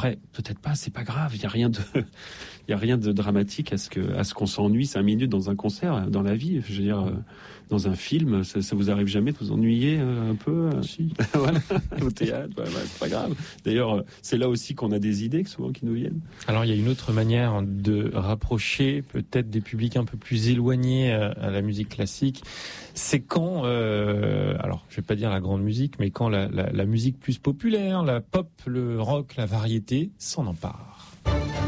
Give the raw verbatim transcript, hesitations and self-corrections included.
après, peut-être pas, c'est pas grave. Il y a rien de, il y a rien de dramatique à ce que, à ce qu'on s'ennuie cinq minutes dans un concert, dans la vie. Je veux dire, dans un film, ça, ça vous arrive jamais de vous ennuyer un peu? Si. Voilà, au théâtre, ouais, ouais, c'est pas grave. D'ailleurs, c'est là aussi qu'on a des idées souvent qui nous viennent. Alors, il y a une autre manière de rapprocher peut-être des publics un peu plus éloignés à la musique classique. C'est quand, euh, alors je vais pas dire la grande musique, mais quand la, la, la musique plus populaire, la pop, le rock, la variété s'en empare.